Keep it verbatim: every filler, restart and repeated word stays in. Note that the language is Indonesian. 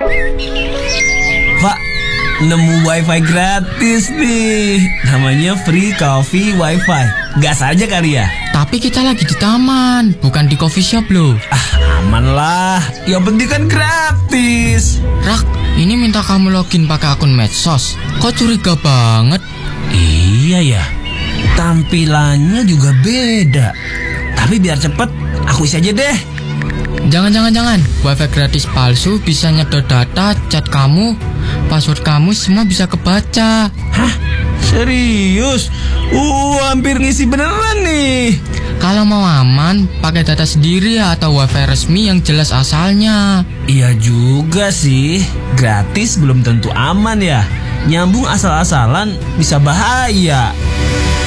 Pak, nemu wifi gratis nih. Namanya Free Coffee Wifi. Gas aja kali ya? Tapi kita lagi di taman, bukan di coffee shop loh. Ah, aman lah. Yang penting kan gratis. Rak, ini minta kamu login pakai akun medsos. Kok curiga banget? Iya ya, tampilannya juga beda. Tapi biar cepet, aku isi aja deh. Jangan-jangan-jangan, wifi gratis palsu bisa nyedot data, chat kamu, password kamu semua bisa kebaca. Hah? Serius? Uh, hampir ngisi beneran nih. Kalau mau aman, pakai data sendiri atau wifi resmi yang jelas asalnya. Iya juga sih, gratis belum tentu aman ya. Nyambung asal-asalan bisa bahaya.